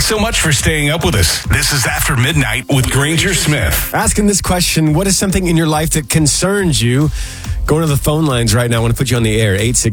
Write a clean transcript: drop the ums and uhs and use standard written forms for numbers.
so much for staying up with us. This is After Midnight with Granger Smith. Asking this question, what is something in your life that concerns you? Going to the phone lines right now. I want to put you on the air.